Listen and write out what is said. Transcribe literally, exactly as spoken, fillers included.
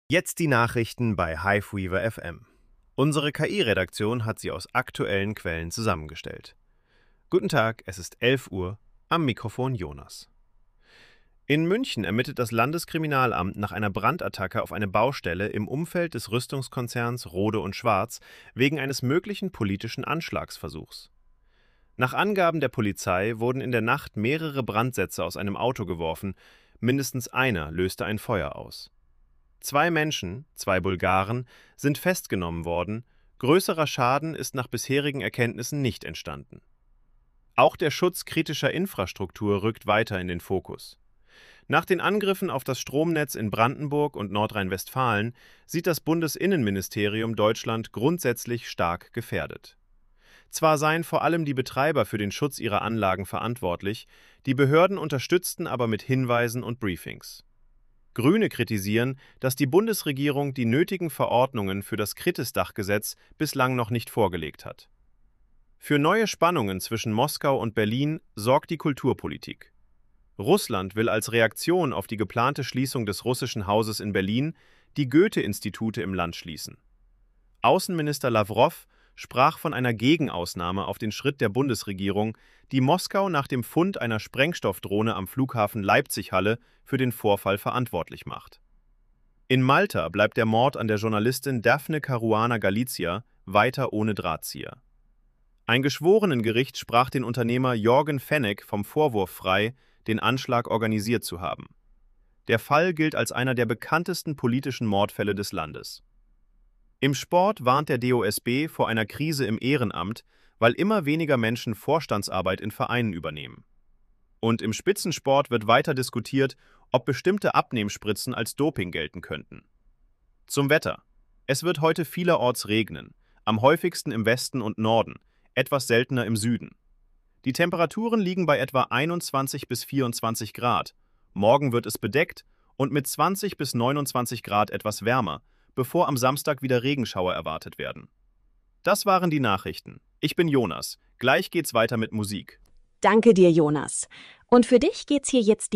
Jetzt die Nachrichten bei Hiveweaver F M. Unsere K I-Redaktion hat sie aus aktuellen Quellen zusammengestellt. Guten Tag, es ist elf Uhr, am Mikrofon Jonas. In München ermittelt das Landeskriminalamt nach einer Brandattacke auf eine Baustelle im Umfeld des Rüstungskonzerns Rohde und Schwarz wegen eines möglichen politischen Anschlagsversuchs. Nach Angaben der Polizei wurden in der Nacht mehrere Brandsätze aus einem Auto geworfen, mindestens einer löste ein Feuer aus. Zwei Menschen, zwei Bulgaren, sind festgenommen worden, größerer Schaden ist nach bisherigen Erkenntnissen nicht entstanden. Auch der Schutz kritischer Infrastruktur rückt weiter in den Fokus. Nach den Angriffen auf das Stromnetz in Brandenburg und Nordrhein-Westfalen sieht das Bundesinnenministerium Deutschland grundsätzlich stark gefährdet. Zwar seien vor allem die Betreiber für den Schutz ihrer Anlagen verantwortlich, die Behörden unterstützten aber mit Hinweisen und Briefings. Grüne kritisieren, dass die Bundesregierung die nötigen Verordnungen für das Kritis-Dachgesetz bislang noch nicht vorgelegt hat. Für neue Spannungen zwischen Moskau und Berlin sorgt die Kulturpolitik. Russland will als Reaktion auf die geplante Schließung des russischen Hauses in Berlin die Goethe-Institute im Land schließen. Außenminister Lawrow sprach von einer Gegenausnahme auf den Schritt der Bundesregierung, die Moskau nach dem Fund einer Sprengstoffdrohne am Flughafen Leipzig-Halle für den Vorfall verantwortlich macht. In Malta bleibt der Mord an der Journalistin Daphne Caruana Galizia weiter ohne Drahtzieher. Ein Geschworenengericht sprach den Unternehmer Jorgen Fenech vom Vorwurf frei, den Anschlag organisiert zu haben. Der Fall gilt als einer der bekanntesten politischen Mordfälle des Landes. Im Sport warnt der D O S B vor einer Krise im Ehrenamt, weil immer weniger Menschen Vorstandsarbeit in Vereinen übernehmen. Und im Spitzensport wird weiter diskutiert, ob bestimmte Abnehmspritzen als Doping gelten könnten. Zum Wetter. Es wird heute vielerorts regnen, am häufigsten im Westen und Norden, etwas seltener im Süden. Die Temperaturen liegen bei etwa einundzwanzig bis vierundzwanzig Grad. Morgen wird es bedeckt und mit zwanzig bis neunundzwanzig Grad etwas wärmer, bevor am Samstag wieder Regenschauer erwartet werden. Das waren die Nachrichten. Ich bin Jonas. Gleich geht's weiter mit Musik. Danke dir, Jonas. Und für dich geht's hier jetzt